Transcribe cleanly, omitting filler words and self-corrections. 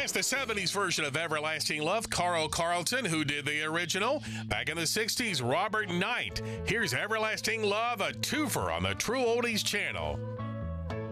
That's the 70s version of Everlasting Love, Carl Carlton, who did the original. Back in the 60s, Robert Knight. Here's Everlasting Love, a twofer on the True Oldies channel.